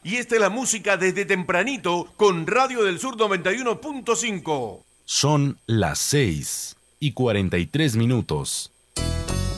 y esta es la música desde tempranito con Radio del Sur 91.5. Son las 6:43.